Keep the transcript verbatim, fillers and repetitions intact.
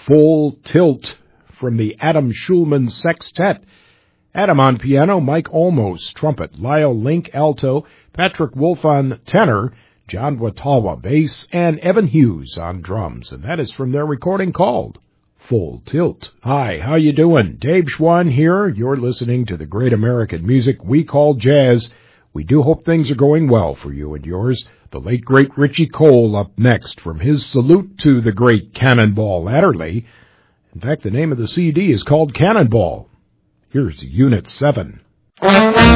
Full Tilt from the Adam Schulman Sextet. Adam on piano, Mike Olmos trumpet, Lyle Link alto, Patrick Wolf on tenor, John Watawa bass, and Evan Hughes on drums. And that is from their recording called Full Tilt. Hi, how you doing? Dave Schwann here. You're listening to the great American music we call jazz. We do hope things are going well for you and yours. The late, great Richie Cole up next from his salute to the great Cannonball Adderley. In fact, the name of the C D is called Cannonball. Here's Unit seven.